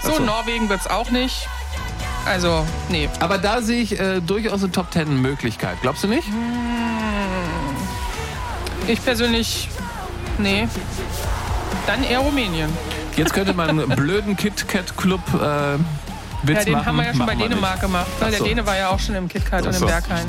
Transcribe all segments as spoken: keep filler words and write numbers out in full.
So, so. Norwegen wird's auch nicht. Also, nee. Aber da sehe ich äh, durchaus eine Top Ten Möglichkeit. Glaubst du nicht? Hm. Ich persönlich, nee. Dann eher Rumänien. Jetzt könnte man einen blöden KitKat-Club äh, Witz Ja, den machen. haben wir ja schon machen bei Dänemark nicht. gemacht. So. Der Däne war ja auch schon im KitKat und im so. Berghain.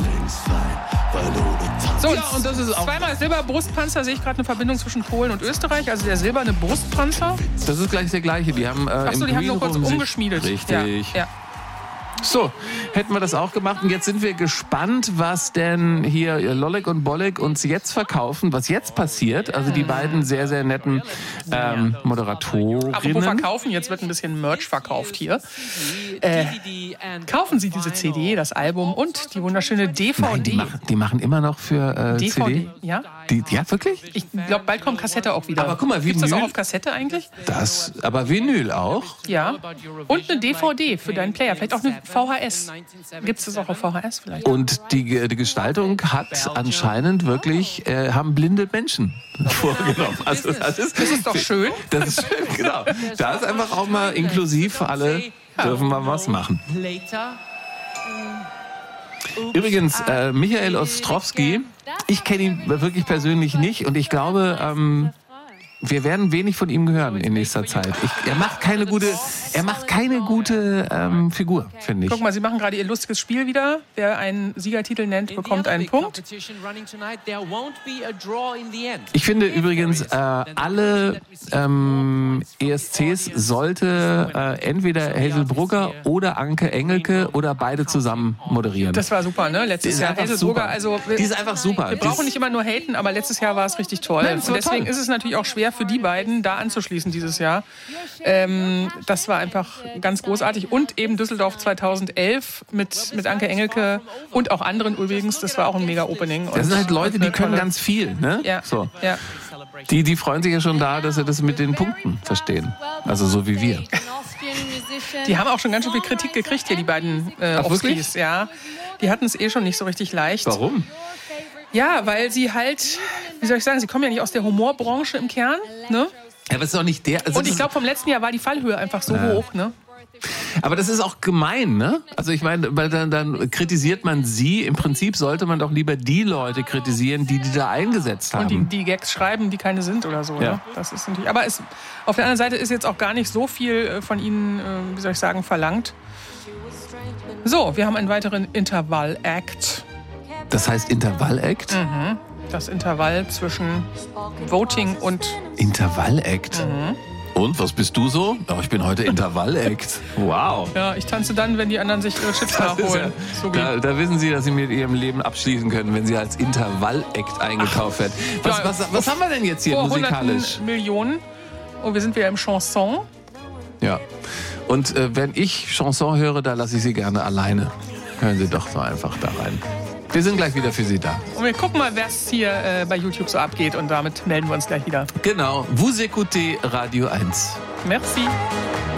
So, ja, und das ist auch zweimal Silberbrustpanzer, sehe ich gerade eine Verbindung zwischen Polen und Österreich. Also der silberne Brustpanzer. Das ist gleich der gleiche. Die haben äh, Achso, die haben nur kurz umgeschmiedet. Richtig. Ja, ja. So, hätten wir das auch gemacht. Und jetzt sind wir gespannt, was denn hier Lollek und Bollek uns jetzt verkaufen, was jetzt passiert. Also die beiden sehr, sehr netten ähm, Moderatorinnen. Apropos verkaufen, jetzt wird ein bisschen Merch verkauft hier. Äh, kaufen Sie diese C D, das Album und die wunderschöne D V D. Nein, die, machen, die machen immer noch für äh, D V D. C D? Ja? Die, ja, wirklich? Ich glaube, bald kommt Kassette auch wieder. Aber guck mal, Vinyl. Gibt's das auch auf Kassette eigentlich? Das, aber Vinyl auch? Ja. Und eine D V D für deinen Player. Vielleicht auch eine V H S. Gibt es das auch auf V H S vielleicht? Und die, die Gestaltung hat anscheinend wirklich, äh, haben blinde Menschen vorgenommen. Also das ist, das ist doch schön. Das ist schön, genau. Da ist einfach auch mal inklusiv, alle dürfen mal was machen. Übrigens, äh, Michael Ostrowski, ich kenne ihn wirklich persönlich nicht und ich glaube, ähm, wir werden wenig von ihm hören in nächster Zeit. Ich, er macht keine gute, er macht keine gute ähm, Figur, finde ich. Guck mal, Sie machen gerade Ihr lustiges Spiel wieder. Wer einen Siegertitel nennt, bekommt einen Punkt. Ich finde übrigens, äh, alle ähm, E S Cs sollte äh, entweder Hazel Brugger oder Anke Engelke oder beide zusammen moderieren. Das war super, ne? Letztes Jahr Hazel Brugger. Also die ist einfach super. Wir brauchen nicht immer nur haten, aber letztes Jahr war es richtig toll. Nein, und deswegen toll. ist es natürlich auch schwer für die beiden, da anzuschließen dieses Jahr. Ähm, das war einfach ganz großartig. Und eben Düsseldorf zweitausendelf mit, mit Anke Engelke und auch anderen übrigens. Das war auch ein Mega-Opening. Das sind halt Leute, die können ganz viel, ne? Ja, so. ja. Die, die freuen sich ja schon da, dass sie das mit den Punkten verstehen. Also so wie wir. Die haben auch schon ganz schön viel Kritik gekriegt hier, die beiden äh, Offskis. Ja. Die hatten es eh schon nicht so richtig leicht. Warum? Ja, weil sie halt, wie soll ich sagen, sie kommen ja nicht aus der Humorbranche im Kern, ne? Ja, aber es ist auch nicht der. Also und ich glaube, vom letzten Jahr war die Fallhöhe einfach so ja. hoch, ne? Aber das ist auch gemein, ne? Also ich meine, weil dann, dann kritisiert man sie. Im Prinzip sollte man doch lieber die Leute kritisieren, die die da eingesetzt haben. Und die, die Gags schreiben, die keine sind oder so. Ja. Ne? Das ist natürlich. Aber es, auf der anderen Seite ist jetzt auch gar nicht so viel von ihnen, äh, wie soll ich sagen, verlangt. So, wir haben einen weiteren Intervall-Act. Das heißt Intervall-Act? Mhm. Das Intervall zwischen Voting und... Intervall-Act? Mhm. Und, was bist du so? Oh, ich bin heute Intervall-Act. Wow. Ja, ich tanze dann, wenn die anderen sich ihre Chips nachholen. Ja, so da, da wissen Sie, dass Sie mit Ihrem Leben abschließen können, wenn Sie als Intervall-Act eingekauft werden. Was, ja, was, was haben wir denn jetzt hier vor musikalisch? hunderten Millionen. Und wir sind wieder im Chanson. Ja. Und äh, wenn ich Chanson höre, da lasse ich Sie gerne alleine. Hören Sie doch so einfach da rein. Wir sind gleich wieder für Sie da. Und wir gucken mal, was hier äh, bei YouTube so abgeht. Und damit melden wir uns gleich wieder. Genau. Vous écoutez Radio eins. Merci.